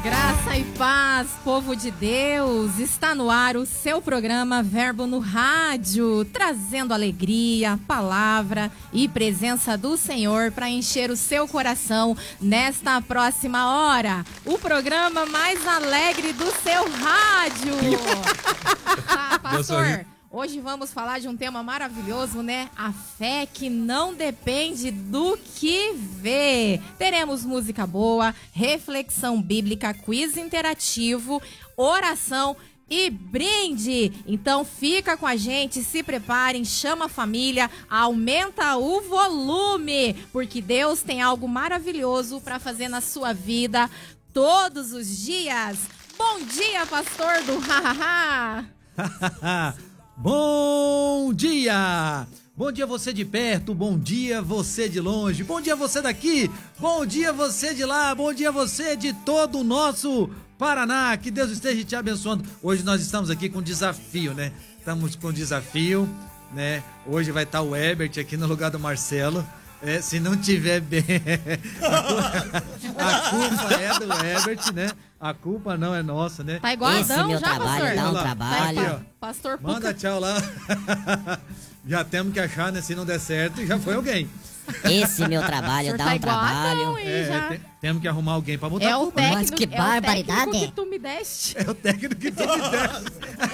Graça e paz, povo de Deus, está no ar o seu programa Verbo no Rádio, trazendo alegria, palavra e presença do Senhor para encher o seu coração nesta próxima hora. O programa mais alegre do seu rádio. Pastor, hoje vamos falar de um tema maravilhoso, né? A fé que não depende do que vê. Teremos música boa, reflexão bíblica, quiz interativo, oração e brinde. Então fica com a gente, se preparem, chama a família, aumenta o volume, porque Deus tem algo maravilhoso para fazer na sua vida todos os dias. Bom dia, pastor do Hahaha. Bom dia! Bom dia você de perto, bom dia você de longe, bom dia você daqui, bom dia você de lá, bom dia você de todo o nosso Paraná, que Deus esteja te abençoando. Hoje nós estamos aqui com desafio, né? Estamos com desafio, né? Hoje vai estar o Herbert aqui no lugar do Marcelo. Se não tiver bem, a culpa é do Herbert, né? A culpa não é nossa, né? Tá igual Esse Adão meu já, trabalho pastor? dá um Tá trabalho. aqui, ó. Pastor Puca. Manda tchau lá. Já temos que achar, né? Se não der certo, já foi alguém. Esse meu trabalho dá tá um igual trabalho. Adão, hein, já. Temos que arrumar alguém pra mudar É a o culpa. técnico, Mas que barbaridade. técnico que tu me deste. É o técnico que tu me desse.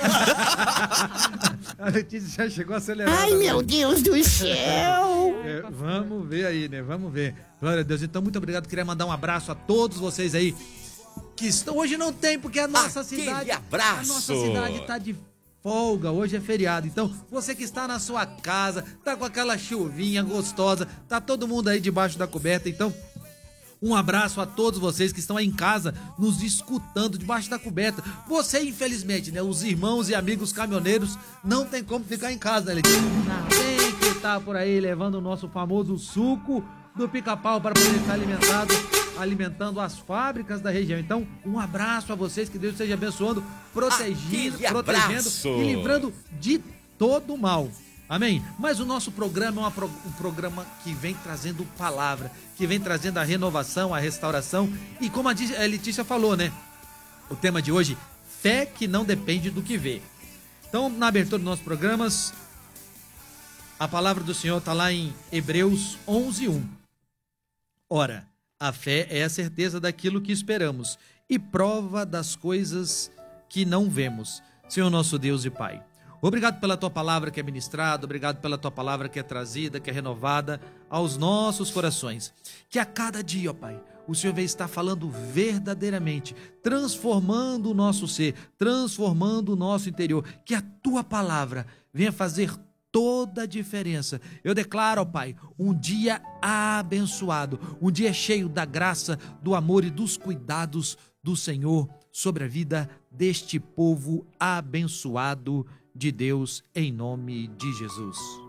A Letícia já chegou acelerada. Ai, meu Deus do céu! Vamos ver aí, né? Vamos ver. Glória a Deus. Então, muito obrigado. Queria mandar um abraço a todos vocês aí que estão... Hoje não tem, porque a nossa cidade... abraço! A nossa cidade tá de folga. Hoje é feriado. Então, você que está na sua casa, tá com aquela chuvinha gostosa, tá todo mundo aí debaixo da coberta. Então, um abraço a todos vocês que estão aí em casa, nos escutando debaixo da coberta. Você, infelizmente, né? Os irmãos e amigos caminhoneiros não tem como ficar em casa, né, Letícia? Tem que estar por aí levando o nosso famoso suco do pica-pau para poder estar alimentando as fábricas da região. Então, um abraço a vocês, que Deus esteja abençoando, protegendo e livrando de todo o mal. Amém? Mas o nosso programa é um programa que vem trazendo palavra, que vem trazendo a renovação, a restauração. E como a Letícia falou, né? O tema de hoje, fé que não depende do que vê. Então, na abertura dos nossos programas, a palavra do Senhor está lá em Hebreus 11:1. Ora, a fé é a certeza daquilo que esperamos e prova das coisas que não vemos. Senhor nosso Deus e Pai, obrigado pela Tua palavra que é ministrada, obrigado pela Tua palavra que é trazida, que é renovada aos nossos corações. Que a cada dia, ó Pai, o Senhor vem estar falando verdadeiramente, transformando o nosso ser, transformando o nosso interior. Que a Tua palavra venha fazer toda a diferença. Eu declaro, ó Pai, um dia abençoado, um dia cheio da graça, do amor e dos cuidados do Senhor sobre a vida deste povo abençoado de Deus, em nome de Jesus.